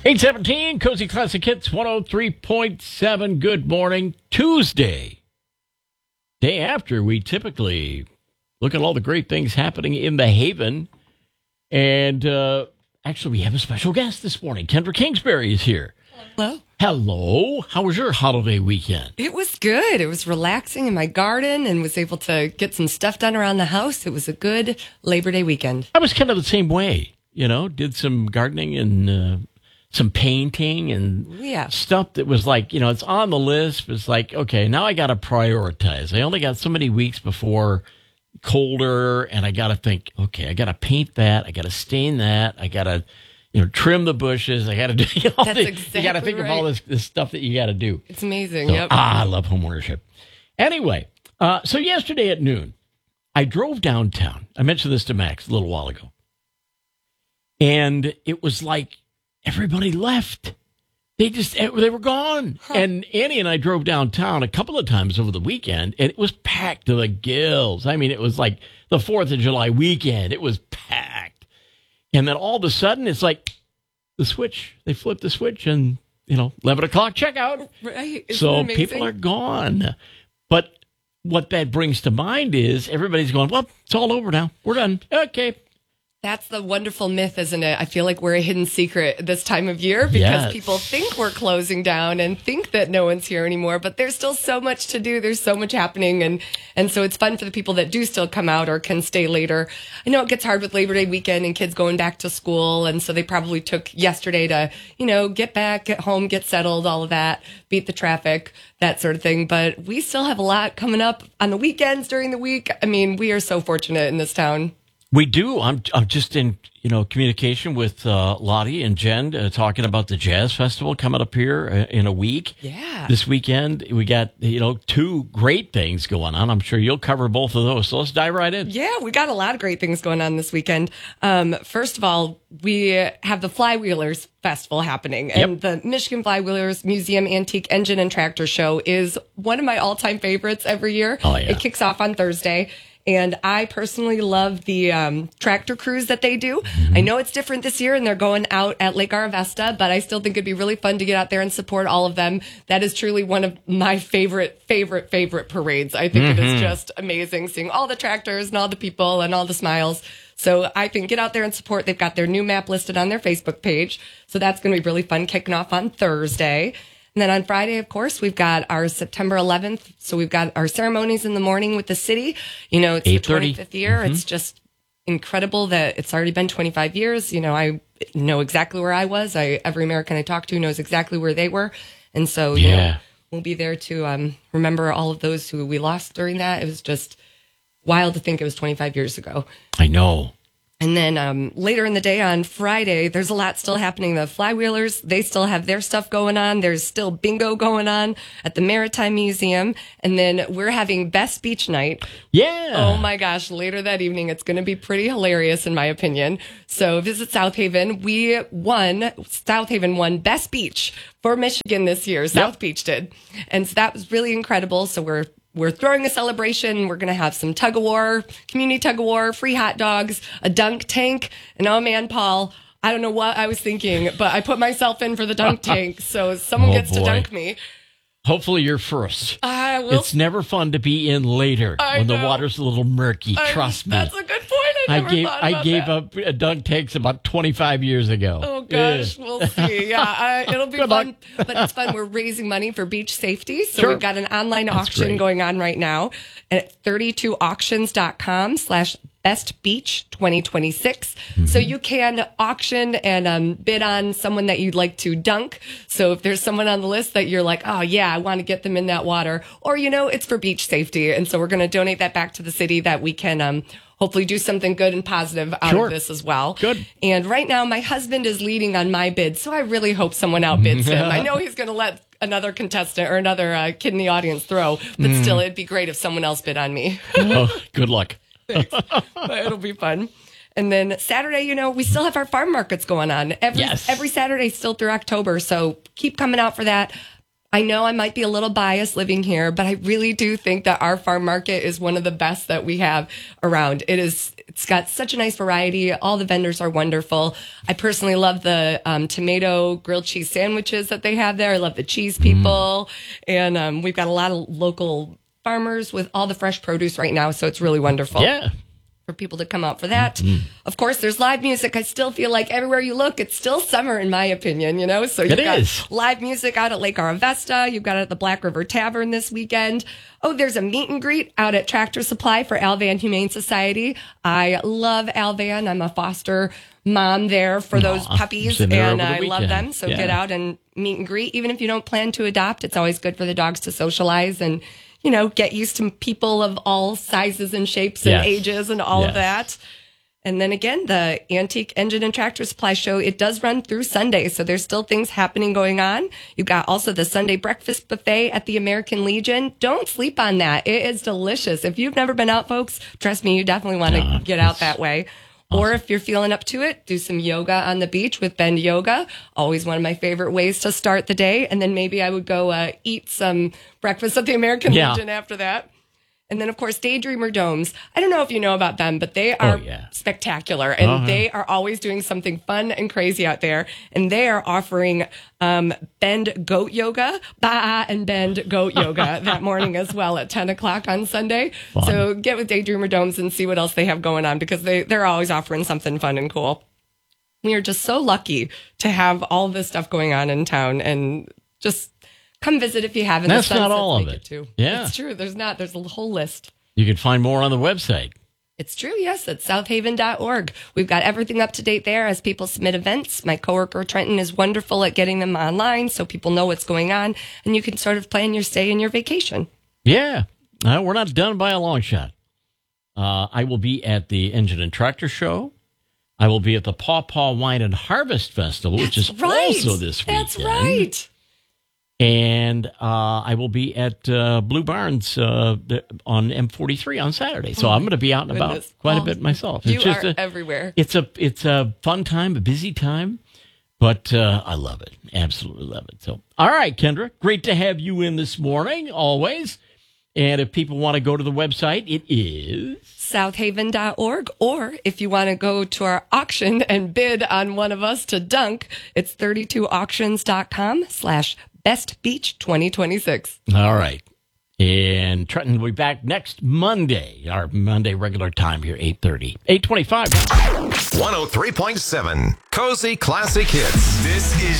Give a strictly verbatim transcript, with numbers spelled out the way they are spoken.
eight seventeen, Cozy Classic Hits, one oh three point seven. Good morning. Tuesday, day after we typically look at all the great things happening in the Haven. And uh, actually, we have a special guest this morning. Kendra Kingsbury is here. Hello. Hello. How was your holiday weekend? It was good. It was relaxing in my garden and was able to get some stuff done around the house. It was a good Labor Day weekend. I was kind of the same way, you know, did some gardening and uh, some painting and Yeah. stuff that was like, you know, it's on the list. But it's like, okay, now I got to prioritize. I only got so many weeks before colder, and I got to think, okay, I got to paint that. I got to stain that. I got to, you know, trim the bushes. I got to do, you know, That's the, exactly you got to think right. of all this, this stuff that you got to do. It's amazing. So, Yep. ah, I love home ownership. Anyway, uh, so yesterday at noon, I drove downtown. I mentioned this to Max a little while ago. And it was like everybody left. They just, they were gone. Huh. And Annie and I drove downtown a couple of times over the weekend, and it was packed to the gills. I mean, it was like the fourth of July weekend. It was packed. And then all of a sudden, it's like the switch. They flipped the switch, and, you know, eleven o'clock checkout. Right. Isn't So it amazing? people are gone. But what that brings to mind is everybody's going, well, it's all over now. We're done. Okay. That's the wonderful myth, isn't it? I feel like we're a hidden secret this time of year because Yes. people think we're closing down and think that no one's here anymore, but there's still so much to do. There's so much happening. And, and so it's fun for the people that do still come out or can stay later. I know it gets hard with Labor Day weekend and kids going back to school. And so they probably took yesterday to, you know, get back, get home, get settled, all of that, beat the traffic, that sort of thing. But we still have a lot coming up on the weekends during the week. I mean, we are so fortunate in this town. We do. I'm I'm just in, you know, communication with uh, Lottie and Jen uh, talking about the Jazz Festival coming up here uh, in a week. Yeah. This weekend, we got, you know, two great things going on. I'm sure you'll cover both of those. So let's dive right in. Yeah, we got a lot of great things going on this weekend. Um, first of all, we have the Flywheelers Festival happening. And the Michigan Flywheelers Museum Antique Engine and Tractor Show is one of my all-time favorites every year. Oh, yeah. It kicks off on Thursday. And I personally love the um, tractor cruise that they do. Mm-hmm. I know it's different this year and they're going out at Lake Aravesta, but I still think it'd be really fun to get out there and support all of them. That is truly one of my favorite, favorite, favorite parades. I think mm-hmm. it is just amazing seeing all the tractors and all the people and all the smiles. So I think get out there and support. They've got their new map listed on their Facebook page. So that's going to be really fun kicking off on Thursday. And then on Friday, of course, we've got our September eleventh. So we've got our ceremonies in the morning with the city. You know, it's the twenty-fifth year. Mm-hmm. It's just incredible that it's already been twenty-five years. You know, I know exactly where I was. I every American I talk to knows exactly where they were. And so, you yeah. know, we'll be there to um, remember all of those who we lost during that. It was just wild to think it was twenty-five years ago. I know. And then um, later in the day on Friday, there's a lot still happening. The Flywheelers, they still have their stuff going on. There's still bingo going on at the Maritime Museum. And then we're having Best Beach Night. Yeah. Oh, my gosh. Later that evening, it's going to be pretty hilarious, in my opinion. So visit South Haven. We won, South Haven won Best Beach for Michigan this year. South yep. Beach did. And so that was really incredible. So we're We're throwing a celebration. We're going to have some tug of war, community tug of war, free hot dogs, a dunk tank. And oh man, Paul, I don't know what I was thinking, but I put myself in for the dunk tank. So someone oh, gets boy. to dunk me. Hopefully you're first. I will. It's never fun to be in later I when know. the water's a little murky. I, Trust me. That's a good point. I, never I gave thought about I gave that. up a dunk tanks about twenty-five years ago. Oh gosh, Ugh. we'll see. Yeah, I, it'll be Good fun, luck. but it's fun. We're raising money for beach safety, so Sure. we've got an online That's auction great. going on right now at thirty-two auctions dot com slash Best Beach twenty twenty-six. Mm-hmm. So you can auction and um, bid on someone that you'd like to dunk. So if there's someone on the list that you're like, oh yeah, I want to get them in that water, or you know, it's for beach safety, and so we're going to donate that back to the city that we can um, hopefully do something good and positive out Sure. of this as well. Good. And right now, my husband is leading on my bid, so I really hope someone outbids him. I know he's going to let another contestant or another uh, kid in the audience throw, but Mm. still, it'd be great if someone else bid on me. Oh, good luck. But it'll be fun. And then Saturday, you know, we still have our farm markets going on every Yes. every Saturday still through October. So keep coming out for that. I know I might be a little biased living here, but I really do think that our farm market is one of the best that we have around. It is, it's got such a nice variety. All the vendors are wonderful. I personally love the um, tomato grilled cheese sandwiches that they have there. I love the cheese people. Mm. And um, we've got a lot of local farmers with all the fresh produce right now. So it's really wonderful. Yeah. For people to come out for that. Mm-hmm. Of course, there's live music. I still feel like everywhere you look, it's still summer, in my opinion, you know? So you've it got is. live music out at Lake Aravesta. You've got it at the Black River Tavern this weekend. Oh, there's a meet and greet out at Tractor Supply for Alvan Humane Society. I love Alvan. I'm a foster mom there for Aww, those puppies, and I weekend. love them. So yeah. get out and meet and greet. Even if you don't plan to adopt, it's always good for the dogs to socialize and, you know, get used to people of all sizes and shapes and yes. ages and all yes. of that. And then again, the Antique Engine and Tractor Supply Show, it does run through Sunday. So there's still things happening going on. You've got also the Sunday breakfast buffet at the American Legion. Don't sleep on that. It is delicious. If you've never been out, folks, trust me, you definitely want to uh, get out that way. Awesome. Or if you're feeling up to it, do some yoga on the beach with Bend Yoga. Always one of my favorite ways to start the day. And then maybe I would go uh, eat some breakfast at the American yeah. Legion after that. And then, of course, Daydreamer Domes. I don't know if you know about them, but they are oh, yeah. spectacular. And uh-huh. they are always doing something fun and crazy out there. And they are offering um, Bend Goat Yoga, Ba'a and Bend Goat Yoga that morning as well at ten o'clock on Sunday. Fun. So get with Daydreamer Domes and see what else they have going on, because they, they're always offering something fun and cool. We are just so lucky to have all this stuff going on in town, and just come visit if you haven't. That's not all of it. Too. Yeah. It's true. There's not. There's a whole list. You can find more on the website. It's true, yes. It's south haven dot org. We've got everything up to date there as people submit events. My coworker, Trenton, is wonderful at getting them online so people know what's going on, and you can sort of plan your stay and your vacation. Yeah. Uh, we're not done by a long shot. Uh, I will be at the Engine and Tractor Show. I will be at the Paw Paw Wine and Harvest Festival, which That's is right. also this weekend. That's right. And uh, I will be at uh, Blue Barns uh, on M forty-three on Saturday. So oh I'm going to be out and about goodness. quite oh, a bit myself. You it's just are a, everywhere. It's a it's a fun time, a busy time, but uh, I love it. Absolutely love it. So, all right, Kendra, great to have you in this morning, always. And if people want to go to the website, it is south haven dot org. Or if you want to go to our auction and bid on one of us to dunk, it's thirty-two auctions dot com slash Best Beach twenty twenty-six. All right. And Trenton will be back next Monday, our Monday regular time here, eight thirty. eight twenty-five. one oh three point seven Cozy Classic Hits. This is